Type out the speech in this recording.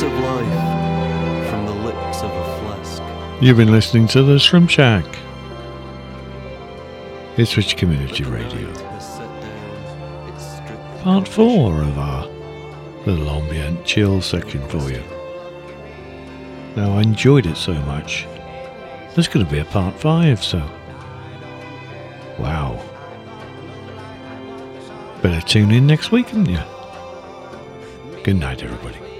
Facts of life from the lips of a flask. You've been listening to the Shrimp Shack. Ipswich Community Radio. Part 4 of our little ambient chill section for you. Now, I enjoyed it so much. There's going to be a part 5, so... wow. Better tune in next week, haven't you? Good night, everybody.